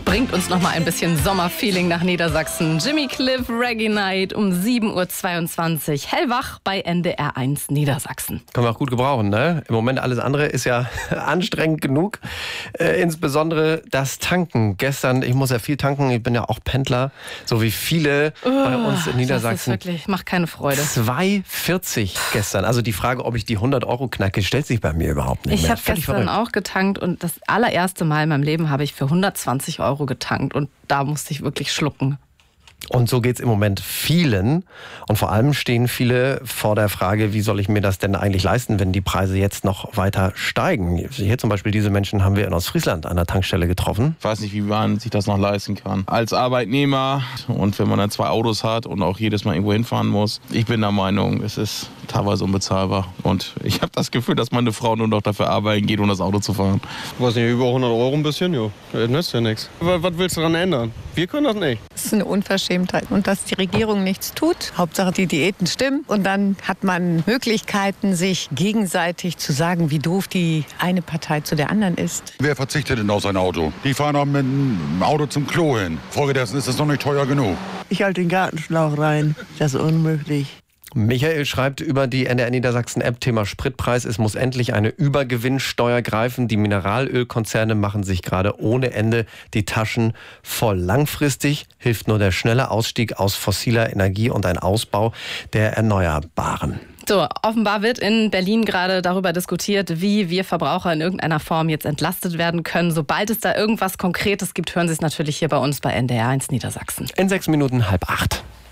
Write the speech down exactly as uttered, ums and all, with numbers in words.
bringt uns noch mal ein bisschen Sommerfeeling nach Niedersachsen. Jimmy Cliff, Reggae Night um sieben Uhr zweiundzwanzig. Hellwach bei N D R eins Niedersachsen. Können wir auch gut gebrauchen, ne? Im Moment alles andere ist ja anstrengend genug. Äh, insbesondere das Tanken. Gestern, ich muss ja viel tanken, ich bin ja auch Pendler, so wie viele oh, bei uns in Niedersachsen. Das ist wirklich, macht keine Freude. zwei vierzig gestern. Also die Frage, ob ich die hundert Euro knacke, stellt sich bei mir überhaupt nicht ich mehr. Ich habe gestern verrückt. auch getankt und das allererste Mal in meinem Leben habe ich für hundertzwanzig Euro getankt und da musste ich wirklich schlucken. Und so geht's im Moment vielen. Und vor allem stehen viele vor der Frage, wie soll ich mir das denn eigentlich leisten, wenn die Preise jetzt noch weiter steigen? Hier zum Beispiel diese Menschen haben wir in Ostfriesland an der Tankstelle getroffen. Ich weiß nicht, wie man sich das noch leisten kann. Als Arbeitnehmer und wenn man dann zwei Autos hat und auch jedes Mal irgendwo hinfahren muss. Ich bin der Meinung, es ist teilweise unbezahlbar. Und ich habe das Gefühl, dass meine Frau nur noch dafür arbeiten geht, um das Auto zu fahren. Ich weiß nicht, über hundert Euro ein bisschen, jo. Das nützt ja nichts. Was willst du daran ändern? Wir können das nicht. Das ist eine Unverschämtheit. Und dass die Regierung nichts tut. Hauptsache die Diäten stimmen. Und dann hat man Möglichkeiten, sich gegenseitig zu sagen, wie doof die eine Partei zu der anderen ist. Wer verzichtet denn auf sein Auto? Die fahren auch mit dem Auto zum Klo hin. Folgedessen ist es noch nicht teuer genug. Ich halte den Gartenschlauch rein. Das ist unmöglich. Michael schreibt über die N D R Niedersachsen-App Thema Spritpreis. Es muss endlich eine Übergewinnsteuer greifen. Die Mineralölkonzerne machen sich gerade ohne Ende die Taschen voll. Langfristig hilft nur der schnelle Ausstieg aus fossiler Energie und ein Ausbau der Erneuerbaren. So, offenbar wird in Berlin gerade darüber diskutiert, wie wir Verbraucher in irgendeiner Form jetzt entlastet werden können. Sobald es da irgendwas Konkretes gibt, hören Sie es natürlich hier bei uns bei N D R eins Niedersachsen. In sechs Minuten halb acht.